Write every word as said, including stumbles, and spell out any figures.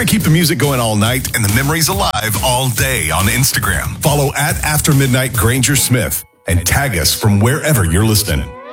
to keep the music going all night and the memories alive all day on Instagram. Follow at After Midnight Granger Smith and tag us from wherever you're listening.